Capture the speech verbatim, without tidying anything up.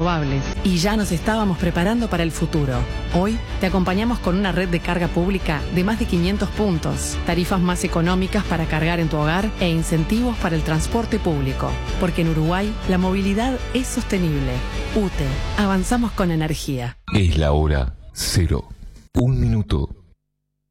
renovables y ya nos estábamos preparando para el futuro. Hoy te acompañamos con una red de carga pública de más de quinientos puntos, tarifas más económicas para cargar en tu hogar e incentivos para el transporte público. Porque en Uruguay la movilidad es sostenible. U T E, avanzamos con energía. Es la hora cero. Un minuto.